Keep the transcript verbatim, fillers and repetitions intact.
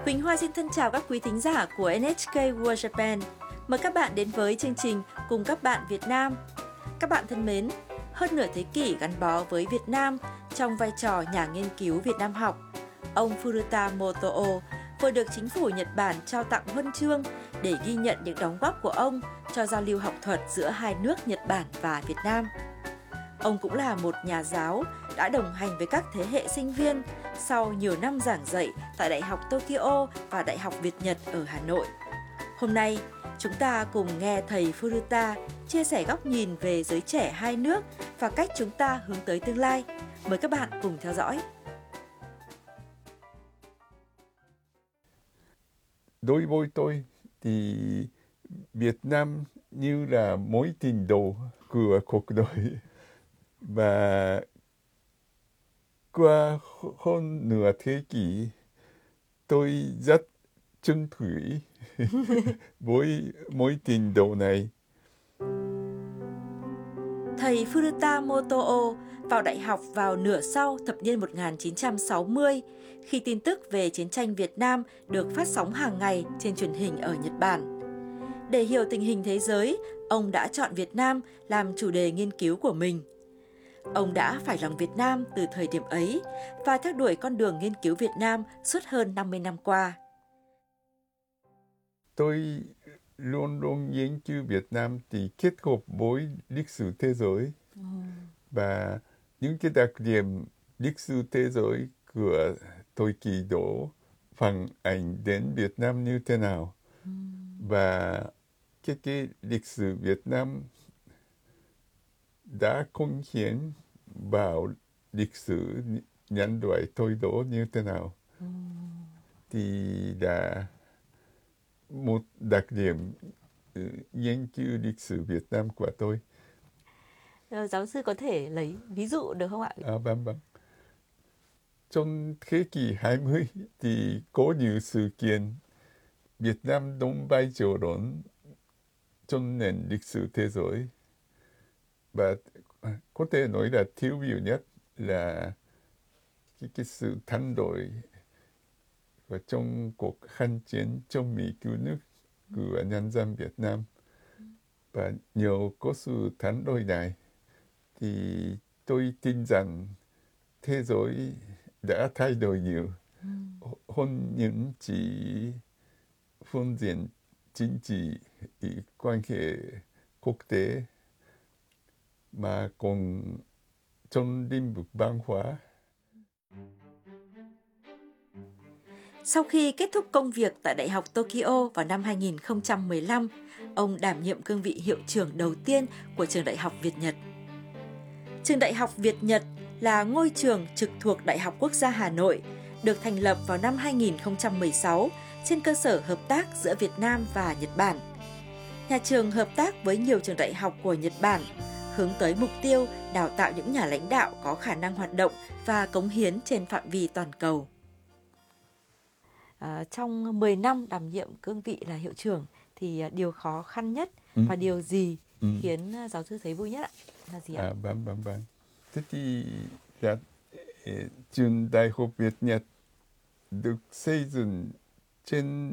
Quỳnh Hoa xin thân chào các quý thính giả của en hát ca World Japan. Mời các bạn đến với chương trình Cùng các bạn Việt Nam. Các bạn thân mến, hơn nửa thế kỷ gắn bó với Việt Nam trong vai trò nhà nghiên cứu Việt Nam học, ông Furuta Motoo vừa được chính phủ Nhật Bản trao tặng huân chương để ghi nhận những đóng góp của ông cho giao lưu học thuật giữa hai nước Nhật Bản và Việt Nam. Ông cũng là một nhà giáo đã đồng hành với các thế hệ sinh viên sau nhiều năm giảng dạy tại Đại học Tokyo và Đại học Việt Nhật ở Hà Nội. Hôm nay, chúng ta cùng nghe thầy Furuta chia sẻ góc nhìn về giới trẻ hai nước và cách chúng ta hướng tới tương lai. Mời các bạn cùng theo dõi. Đối với tôi thì Việt Nam như là mối tình đầu của cuộc đời. Và qua hơn nửa thế kỷ, tôi rất chân thủy với mối tình đầu này. Thầy Furuta Motoo vào đại học vào nửa sau thập niên một nghìn chín trăm sáu mươi, khi tin tức về chiến tranh Việt Nam được phát sóng hàng ngày trên truyền hình ở Nhật Bản. Để hiểu tình hình thế giới, ông đã chọn Việt Nam làm chủ đề nghiên cứu của mình. Ông đã phải lòng Việt Nam từ thời điểm ấy và theo đuổi con đường nghiên cứu Việt Nam suốt hơn năm mươi năm qua. Tôi luôn luôn nghiên cứu Việt Nam thì kết hợp với lịch sử thế giới. Ừ. Và những cái đặc điểm lịch sử thế giới của thời kỳ đó phản ánh đến Việt Nam như thế nào. Ừ. Và cái, cái lịch sử Việt Nam đã cống hiến vào lịch sử nhân loại thời đó như thế nào. Ừ. Thì là một đặc điểm uh, nghiên cứu lịch sử Việt Nam của tôi. Giáo sư có thể lấy ví dụ được không ạ? À, vâng, vâng. Trong thế kỷ hai mươi thì có nhiều sự kiện Việt Nam đóng vai trò lớn trong nền lịch sử thế giới. Và có thể nói là tiêu biểu nhất là cái, cái sự thay đổi và trong cuộc kháng chiến chống Mỹ cứu nước của nhân dân Việt Nam. Và nhờ có sự thay đổi này thì tôi tin rằng thế giới đã thay đổi nhiều hơn những chỉ phương diện chính trị, quan hệ quốc tế mà còn trong lĩnh vực văn hóa. Sau khi kết thúc công việc tại Đại học Tokyo vào năm hai nghìn không trăm mười lăm, ông đảm nhiệm cương vị hiệu trưởng đầu tiên của Trường Đại học Việt Nhật. Trường Đại học Việt Nhật là ngôi trường trực thuộc Đại học Quốc gia Hà Nội, được thành lập vào năm hai nghìn không trăm mười sáu trên cơ sở hợp tác giữa Việt Nam và Nhật Bản. Nhà trường hợp tác với nhiều trường đại học của Nhật Bản, hướng tới mục tiêu đào tạo những nhà lãnh đạo có khả năng hoạt động và cống hiến trên phạm vi toàn cầu. À, trong mười năm đảm nhiệm cương vị là hiệu trưởng thì điều khó khăn nhất ừ. và điều gì ừ. khiến giáo sư thấy vui nhất ạ? Là gì ạ? À, vâng, vâng, vâng. Thế thì là, trường Đại học Việt Nhật được xây dựng trên